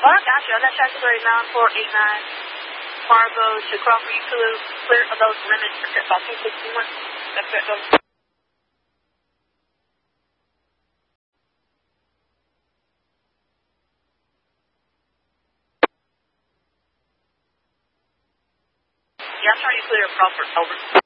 I got you. I got Statutory 9489 Fargo to Crawford. You clear of those limits for about 261. That's it, though. Yeah, I'm trying to clear Crawford. Over.